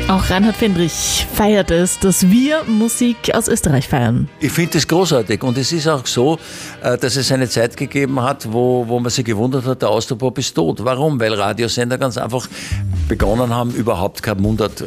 Auch Reinhard Fendrich feiert es, dass wir Musik aus Österreich feiern. Ich finde das großartig und es ist auch so, dass es eine Zeit gegeben hat, wo man sich gewundert hat, der Austropop ist tot. Warum? Weil Radiosender ganz einfach begonnen haben, überhaupt keine Mundart